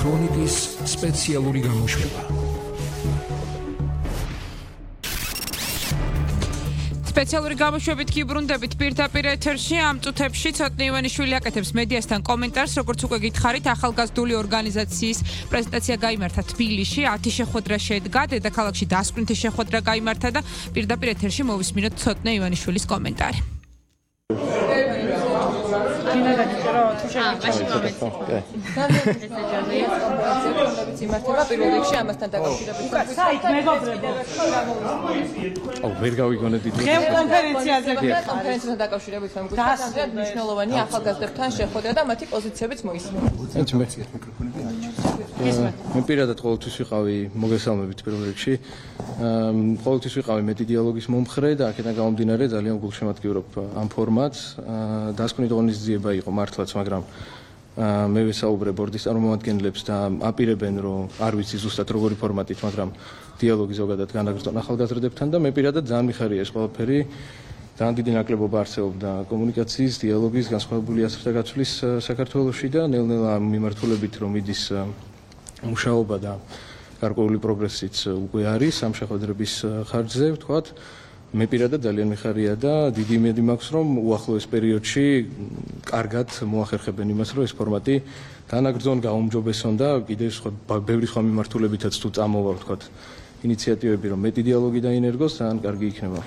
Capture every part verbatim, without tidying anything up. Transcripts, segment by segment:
ქრონიკის სპეციალური გამოშვება. სპეციალური გამოშვებით კი ბრუნდებით პირდაპირ ეთერში. ამ წუთებში ცოტნე ივანიშვილი აკეთებს მედიასთან კომენტარს, როგორც უკვე გითხარით, ახალგაზრდული ორგანიზაციის პრეზენტაცია გაიმართა თბილისში, ათი შეხვედრა შედგა, დედაქალაქში დასკვნითი შეხვედრა გაიმართა და პირდაპირ ეთერში მოვისმინოთ ცოტნე ივანიშვილის კომენტარი. აუ ვერ გავიგონებდი კონფერენციაზე კონფერენციასთან დაკავშირებით მეგობრებთან მნიშვნელოვანი ახალგაზრდებთან შეხვედრა და მათი პოზიციებიც მოისმინეთ. მე პირადად ყოველთვის ვიყავი მოგესალმებით პირველ რიგში. ყოველთვის ვიყავი მეტი დიალოგის მომხრე და აქედან გამომდინარე ძალიან გულშემატკივრობ ამ ფორმატს. დასკვნითი ღონისძიება იყო მართლაც, მაგრამ მე ვესაუბრე ბორდის წარმომადგენლებს და აპირებენ რომ არ ვიცი ზუსტად როგორი ფორმატით, მაგრამ დიალოგი ზოგადად განაგრძონ ახალგაზრდებთან და მე პირადად ძალიან მიხარია ეს ყველაფერი. ძალიან დიდი ნაკლებობა არსებობდა კომუნიკაციის, დიალოგის, განსხვავებული ასაკთა გაცვლის საქართველოში და ნელ-ნელა მიმართულებით რომ მიდის მუშაობა და გარკვეული პროგრესიც უკვე არის ამ შეხვედრების ხარჯზე, ვთქვათ. მე პირადად ძალიან მიხარია და დიდი იმედი მაქვს რომ უახლოეს პერიოდში კარგად მოახერხებენ იმას რომ ეს ფორმატი განაგრძონ, გაუმჯობესონ და კიდევ სხვა ბევრი სხვა მიმართულებითაც თუ წამოვა ვთქვათ ინიციატივები რომ მეტი დიალოგი დაინერგოს, ძალიან კარგი იქნება.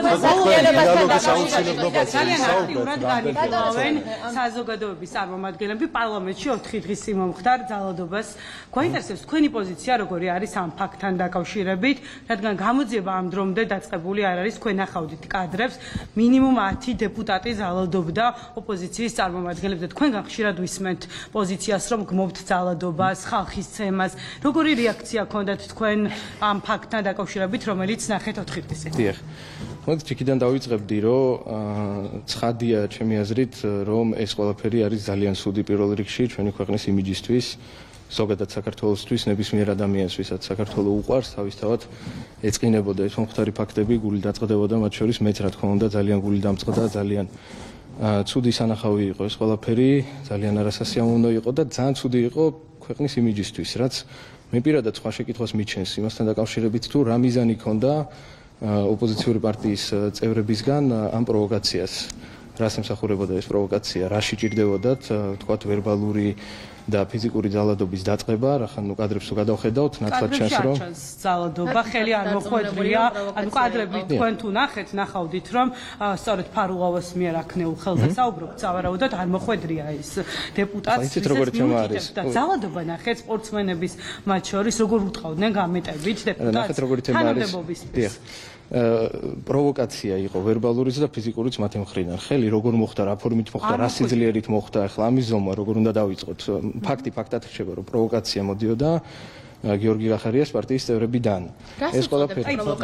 ძალიან აქტიურად გარიგებავენ საზოგადოების წარმომადგენლები პარლამენტში ოთხი დღის სიმომხდარ ძალადობას. გვაინტერესებს თქვენი პოზიცია როგორი არის ამ ფაქტთან დაკავშირებით, რადგან გამოძიება ამ დრომდე დაწყებული არ არის, თქვენ ახავდით კადრებს, მინიმუმ ათი დეპუტატი ძალადობდა ოპოზიციის წარმომადგენლებს და თქვენ ხშირად ვისმენთ პოზიციას რომ გმობთ ძალადობას, ხალხის ცემას. როგორი რეაქცია ჰქონდათ თქვენ ამ ფაქტთან დაკავშირებით, რომელიც ნახეთ ოთხი დღის წინ. დიახ. მოდით იქიდან დავიწყებდი, რომ ცხადია ჩემი აზრით, რომ ეს ყველაფერი არის ძალიან ცუდი პირველ რიგში ჩვენი ქვეყნის იმიჯისთვის, ზოგადად საქართველოსთვის, ნებისმიერ ადამიანს, ვისაც საქართველო უყვარს, თავისთავად ეწყინებოდა ეს მომხდარი ფაქტები, გული დაწყდებოდა მათ შორის, მეც რა თქმა უნდა ძალიან გული დამწყდა, ძალიან ცუდი სანახავი იყო ეს ყველაფერი, ძალიან არასასიამოვნო იყო და ძალიან ცუდი იყო ქვეყნის იმიჯისთვის, რაც მე პირადად სხვა შეკითხვას მიჩენს იმასთან დაკავშირებით თუ რა მიზანი ჰქონდა ოპოზიციური პარტიის წევრებისგან ამ პროვოკაციას. რას ემსახურებოდა ეს პროვოკაცია, რაში ჭირდებოდათ, თქვათ ვერბალური და ფიზიკური ძალადობის დაწყება, რახან ნუ კადრებს თუ გადავხედავთ, ნათლად ჩანს რომ ძალადობა ხელი არ მოხვედრია, ანუ კადრები თქვენ თუ ნახეთ, ნახავდით რომ სწორედ ფარულავას მიერ აქნეულ ხელზე საუბრობთ, სავარაუდოდ არ მოხვედრია ეს დეპუტატი. იცით როგორი თემა არის? ძალადობა ნახეთ სპორტსმენების მათ შორის როგორ უთხოვდნენ გამეტებით დეპუტატს. ნახეთ როგორი თემა არის? დიახ. პროვოკაცია იყო ვერბალურიც და ფიზიკურიც მათი მხრიდან. ხელი როგორ მოხდა, რა ფორმით მოხდა, რა სიძლიერით მოხდა, ახლა ამის ზომა როგორ უნდა დავიწყოთ. ფაქტი ფაქტად რჩება, რომ პროვოკაცია მოდიოდა გიორგი რახარიას პარტიის წევრებიდან. ეს ყველაფერი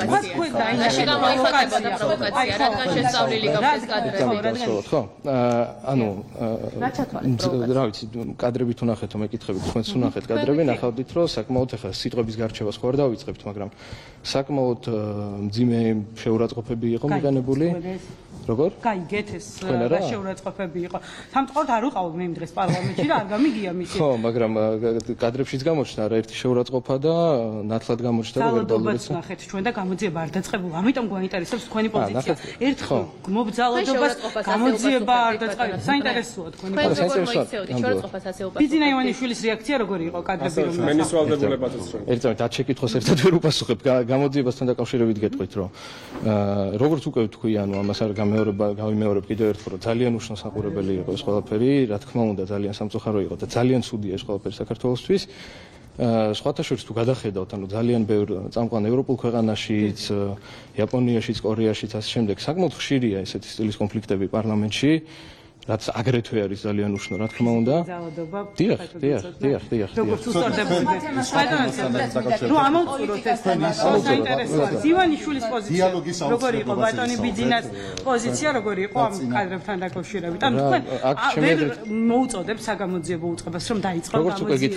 ხო? ანუ რა ვიცი, კადრები თუ ნახეთ, მეკითხებით, თქვენც თუ ნახეთ კადრები, ნახავდით, რომ საკმაოდ ახლა სიტყვების გარჩევას ხო არ დავიწყებთ, მაგრამ საკმაოდ მძიმე შეურაცხყოფები იყო მიღანებული. როგორ? გაიგეთ ეს რა შეურაცხყოფები იყო. სამწუხაროდ არ ვიყავ მე იმ დღეს პარლამენტში და არ გამიგია მისი. ხო, მაგრამ კადრებშიც გამოჩნდა რა ერთი შეურაცხყოფა და ნათლად გამოჩნდა რომ ვერბალურიც ნახეთ ჩვენ და გამოძიება არ დაწყებულა. ამიტომ გვაინტერესებს თქვენი პოზიცია. ერთხელ გმობ ძალადობას გამოძიება არ დაწყებულა. საინტერესოა თქვენი პოზიცია. ბიძინა ივანიშვილის რეაქცია როგორი იყო კადრები რომ მე ნისვალდებულებათაც რომ ერთად დათ შეკითხვას ერთად ვერ უპასუხებ. გამოძიებასთან დაკავშირებით გეტყვით რომ როგორც უკვე ვთქვი, ანუ ამას არ გამეორება გავიმეორებ კიდევ ერთხელ რომ ძალიან უშნოსაყურებელი იყო ეს ყველაფერი, რა თქმა უნდა ძალიან სამწუხარო იყო და ძალიან ცუდია ეს ყველაფერი საქართველოსთვის. სხვათა შორის თუ გადახედავთ, ანუ ძალიან ბევრ წამყვან ევროპულ ქვეყანაშიც, იაპონიაშიც, კორეაშიც ასე შემდეგ, საკმაოდ ხშირია ესეთი სტილის კონფლიქტები პარლამენტში, რაც აგრეთვე არის ძალიან უშნო, რა თქმა უნდა. დიახ, დიახ, დიახ, დიახ. როგორც უსწორდებოდი. ნუ ამოვწუროთ ეს თემა. საინტერესოა. ივანიშვილის პოზიცია როგორი იყო, ბატონი ბიძინას პოზიცია როგორი იყო ამ კადრებთან დაკავშირებით. ანუ თქვენ ვერ მოუწოდებ საგამოძიებო უწყებას რომ დაიწყო გამოძიება.